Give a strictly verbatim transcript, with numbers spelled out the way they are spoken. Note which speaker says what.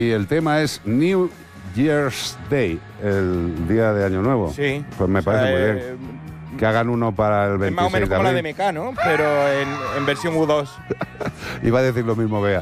Speaker 1: Y el tema es New Year's Day, el día de Año Nuevo.
Speaker 2: Sí.
Speaker 1: Pues me parece
Speaker 2: Eh,
Speaker 1: muy bien. Que hagan uno para el
Speaker 2: Es más o
Speaker 1: veintiséis
Speaker 2: menos
Speaker 1: de
Speaker 2: como la de
Speaker 1: abril.
Speaker 2: Mecano, pero en, en versión U dos.
Speaker 1: Iba a decir lo mismo, Bea.